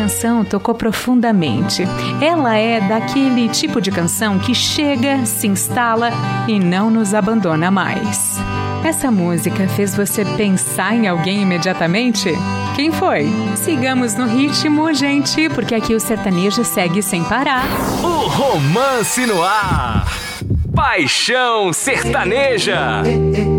canção tocou profundamente. Ela é daquele tipo de canção que chega, se instala e não nos abandona mais. Essa música fez você pensar em alguém imediatamente? Quem foi? Sigamos no ritmo, gente, porque aqui o sertanejo segue sem parar. O Romance no Ar. Paixão Sertaneja.